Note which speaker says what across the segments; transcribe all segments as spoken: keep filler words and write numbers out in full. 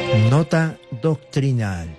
Speaker 1: Nota doctrinal.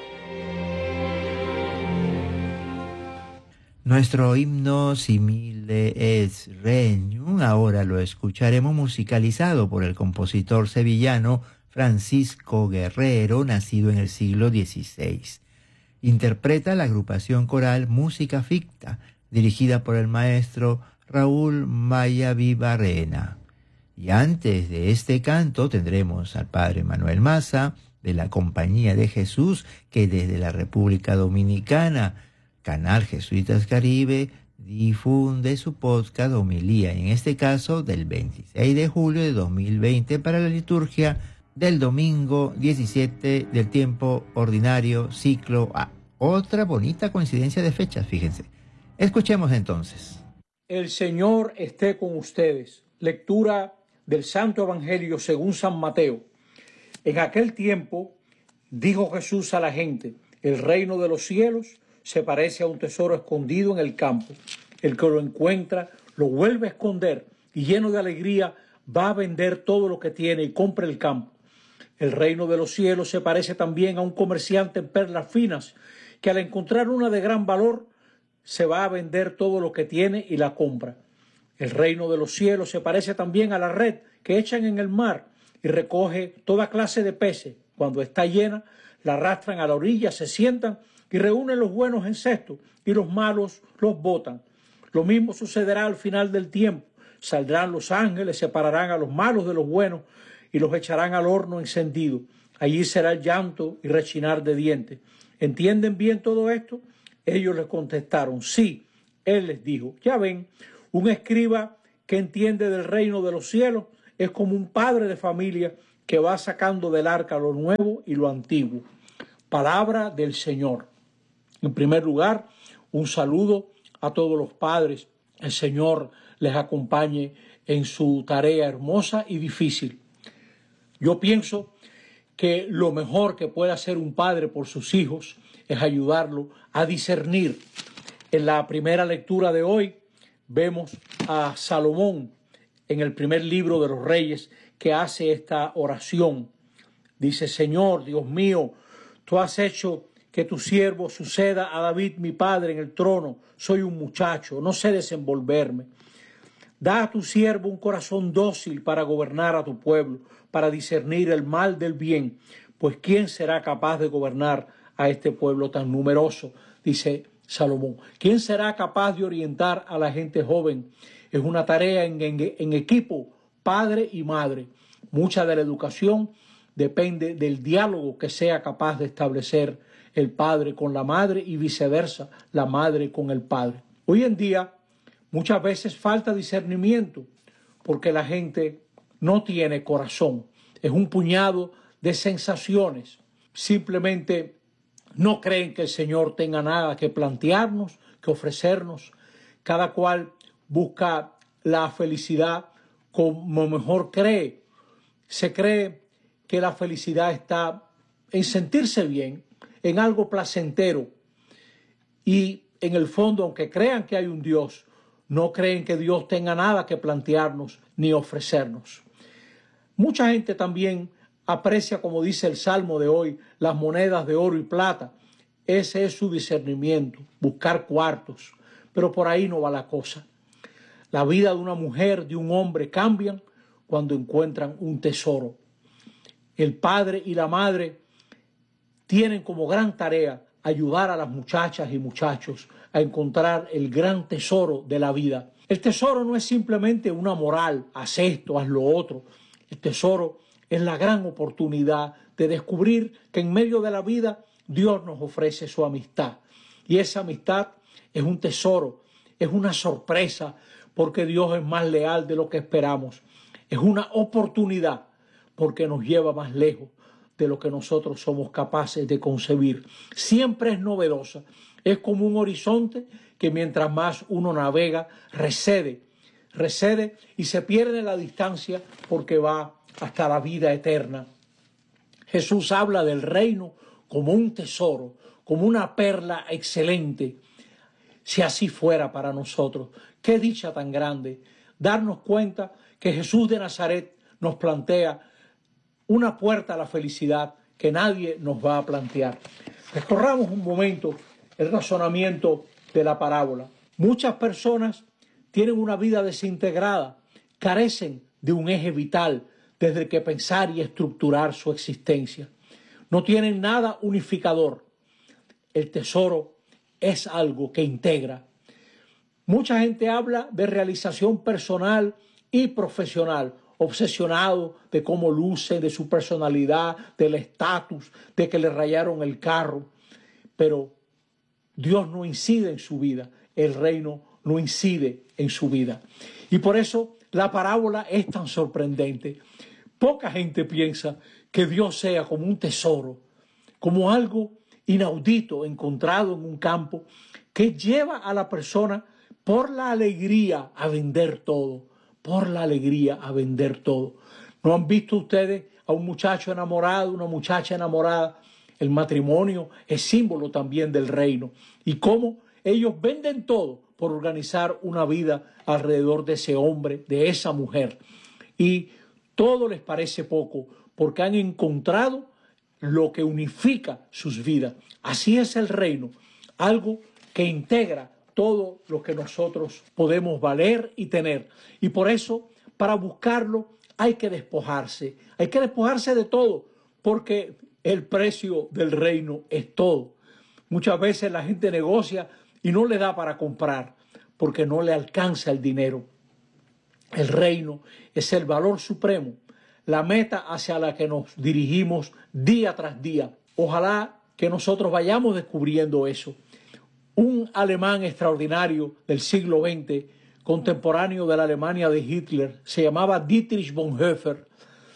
Speaker 1: Nuestro himno Simile es Regnum ahora lo escucharemos musicalizado por el compositor sevillano Francisco Guerrero, nacido en el siglo dieciséis. Interpreta la agrupación coral Música Ficta, dirigida por el maestro Raúl Mayavibarrena. Y antes de este canto tendremos al padre Manuel Maza, de la Compañía de Jesús, que desde la República Dominicana, Canal Jesuitas Caribe, difunde su podcast Homilía, en este caso del veintiséis de julio de dos mil veinte para la liturgia del domingo diecisiete del tiempo ordinario, ciclo A. Otra bonita coincidencia de fechas, fíjense. Escuchemos entonces.
Speaker 2: El Señor esté con ustedes. Lectura del Santo Evangelio según San Mateo. En aquel tiempo dijo Jesús a la gente: el reino de los cielos se parece a un tesoro escondido en el campo. El que lo encuentra lo vuelve a esconder y lleno de alegría va a vender todo lo que tiene y compra el campo. El reino de los cielos se parece también a un comerciante en perlas finas que al encontrar una de gran valor se va a vender todo lo que tiene y la compra. El reino de los cielos se parece también a la red que echan en el mar y recoge toda clase de peces. Cuando está llena, la arrastran a la orilla, se sientan y reúnen los buenos en cesto y los malos los botan. Lo mismo sucederá al final del tiempo. Saldrán los ángeles, separarán a los malos de los buenos y los echarán al horno encendido. Allí será el llanto y rechinar de dientes. ¿Entienden bien todo esto? Ellos les contestaron, sí. Él les dijo, ya ven, un escriba que entiende del reino de los cielos es como un padre de familia que va sacando del arca lo nuevo y lo antiguo. Palabra del Señor. En primer lugar, un saludo a todos los padres. El Señor les acompañe en su tarea hermosa y difícil. Yo pienso que lo mejor que puede hacer un padre por sus hijos es ayudarlo a discernir. En la primera lectura de hoy vemos a Salomón en el primer libro de los Reyes que hace esta oración. Dice, Señor, Dios mío, tú has hecho que tu siervo suceda a David, mi padre, en el trono. Soy un muchacho, no sé desenvolverme. Da a tu siervo un corazón dócil para gobernar a tu pueblo, para discernir el mal del bien, pues ¿quién será capaz de gobernar a este pueblo tan numeroso? Dice Salomón. ¿Quién será capaz de orientar a la gente joven? Es una tarea en, en, en equipo, padre y madre. Mucha de la educación depende del diálogo que sea capaz de establecer el padre con la madre y viceversa, la madre con el padre. Hoy en día muchas veces falta discernimiento porque la gente no tiene corazón. Es un puñado de sensaciones. Simplemente no creen que el Señor tenga nada que plantearnos, que ofrecernos. Cada cual busca la felicidad como mejor cree. Se cree que la felicidad está en sentirse bien, en algo placentero. Y en el fondo, aunque crean que hay un Dios, no creen que Dios tenga nada que plantearnos ni ofrecernos. Mucha gente también aprecia, como dice el Salmo de hoy, las monedas de oro y plata. Ese es su discernimiento, buscar cuartos. Pero por ahí no va la cosa. La vida de una mujer, de un hombre, cambian cuando encuentran un tesoro. El padre y la madre tienen como gran tarea ayudar a las muchachas y muchachos a encontrar el gran tesoro de la vida. El tesoro no es simplemente una moral, haz esto, haz lo otro. El tesoro es la gran oportunidad de descubrir que en medio de la vida Dios nos ofrece su amistad. Y esa amistad es un tesoro, es una sorpresa, porque Dios es más leal de lo que esperamos. Es una oportunidad, porque nos lleva más lejos de lo que nosotros somos capaces de concebir. Siempre es novedosa. Es como un horizonte que mientras más uno navega, recede, recede y se pierde la distancia porque va hasta la vida eterna. Jesús habla del reino como un tesoro, como una perla excelente. Si así fuera para nosotros, qué dicha tan grande darnos cuenta que Jesús de Nazaret nos plantea una puerta a la felicidad que nadie nos va a plantear. Recorramos un momento el razonamiento de la parábola. Muchas personas tienen una vida desintegrada, carecen de un eje vital desde el que pensar y estructurar su existencia. No tienen nada unificador. El tesoro es algo que integra. Mucha gente habla de realización personal y profesional, obsesionado de cómo luce, de su personalidad, del estatus, de que le rayaron el carro. Pero Dios no incide en su vida, el reino no incide en su vida. Y por eso la parábola es tan sorprendente. Poca gente piensa que Dios sea como un tesoro, como algo inaudito encontrado en un campo que lleva a la persona por la alegría a vender todo, por la alegría a vender todo. ¿No han visto ustedes a un muchacho enamorado, una muchacha enamorada? El matrimonio es símbolo también del reino. Y cómo ellos venden todo por organizar una vida alrededor de ese hombre, de esa mujer. Y todo les parece poco porque han encontrado lo que unifica sus vidas. Así es el reino, algo que integra todo lo que nosotros podemos valer y tener. Y por eso, para buscarlo, hay que despojarse. Hay que despojarse de todo, porque el precio del reino es todo. Muchas veces la gente negocia y no le da para comprar, porque no le alcanza el dinero. El reino es el valor supremo, la meta hacia la que nos dirigimos día tras día. Ojalá que nosotros vayamos descubriendo eso. Un alemán extraordinario del siglo veinte, contemporáneo de la Alemania de Hitler, se llamaba Dietrich Bonhoeffer,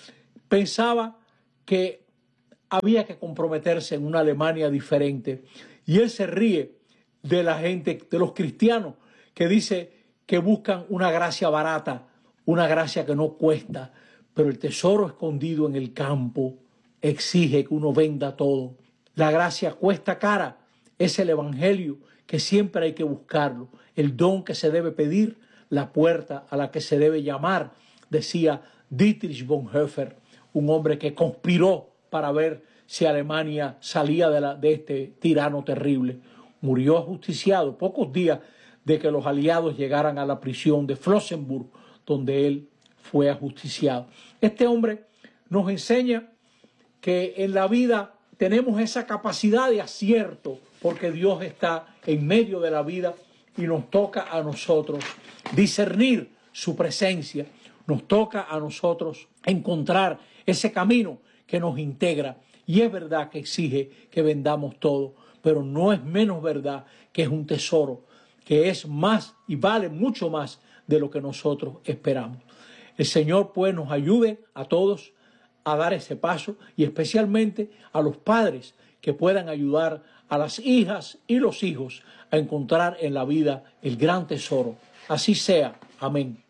Speaker 2: pensaba que había que comprometerse en una Alemania diferente. Y él se ríe de la gente, de los cristianos, que dice que buscan una gracia barata, una gracia que no cuesta, pero el tesoro escondido en el campo exige que uno venda todo. La gracia cuesta cara, es el evangelio que siempre hay que buscarlo, el don que se debe pedir, la puerta a la que se debe llamar, decía Dietrich Bonhoeffer, un hombre que conspiró para ver si Alemania salía de, la, de este tirano terrible. Murió ajusticiado pocos días de que los aliados llegaran a la prisión de Flossenburg, donde él fue ajusticiado. Este hombre nos enseña que en la vida tenemos esa capacidad de acierto, porque Dios está en medio de la vida y nos toca a nosotros discernir su presencia. Nos toca a nosotros encontrar ese camino que nos integra. Y es verdad que exige que vendamos todo, pero no es menos verdad que es un tesoro, que es más y vale mucho más de lo que nosotros esperamos. El Señor pues nos ayude a todos a dar ese paso y especialmente a los padres que puedan ayudar a las hijas y los hijos a encontrar en la vida el gran tesoro. Así sea. Amén.